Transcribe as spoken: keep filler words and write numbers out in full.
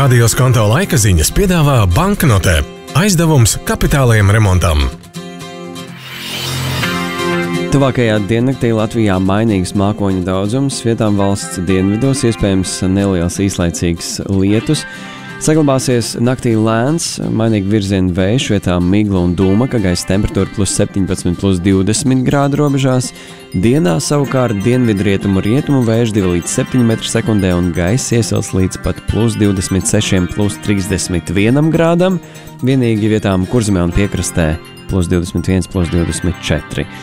Rādījos konto laika ziņas piedāvā banknotē. Aizdevums kapitālajam remontam. Tuvākajā diennaktī Latvijā mainīgs mākoņu daudzums, vietām valsts dienvidos iespējams neliels īslaicīgs lietus. Saglabāsies naktī lēns, mainīgi virziena vējš, vietām migla un dūmaka, gaisa temperatūra plus septiņpadsmit, plus divdesmit grādu robežās. Dienā savukārt dienvidrietumu rietumu vējš divi līdz septiņi metri sekundē un gaisa iesils līdz pat plus divdesmit seši, plus trīsdesmit viens grādam. Vienīgi vietām Kurzemē un piekrastē plus divdesmit viens, plus divdesmit četri.